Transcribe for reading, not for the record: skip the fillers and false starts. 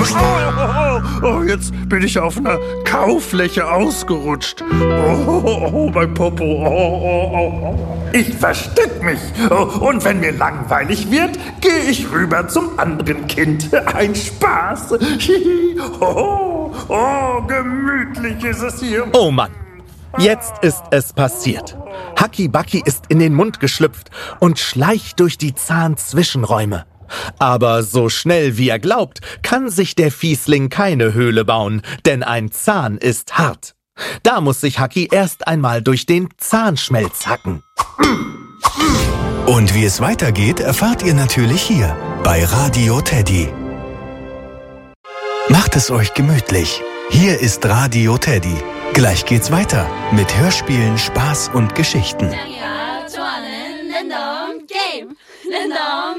Jetzt bin ich auf einer Kaufläche ausgerutscht. Mein Popo. Ich versteck mich. Und wenn mir langweilig wird, gehe ich rüber zum anderen Kind. Ein Spaß. Gemütlich ist es hier. Oh Mann, jetzt ist es passiert. Haki Baki ist in den Mund geschlüpft und schleicht durch die Zahnzwischenräume. Aber so schnell wie er glaubt, kann sich der Fiesling keine Höhle bauen, denn ein Zahn ist hart. Da muss sich Haki erst einmal durch den Zahnschmelz hacken. Und wie es weitergeht, erfahrt ihr natürlich hier bei Radio Teddy. Macht es euch gemütlich. Hier ist Radio Teddy. Gleich geht's weiter mit Hörspielen, Spaß und Geschichten.